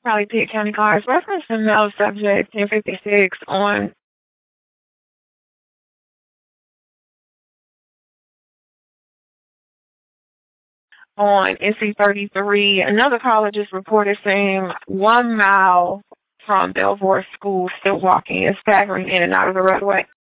Probably Pitt County cars. Reference to no subject 1056 on NC 33. Another caller just reported saying 1 mile from Belvoir School still walking and staggering in and out of the roadway.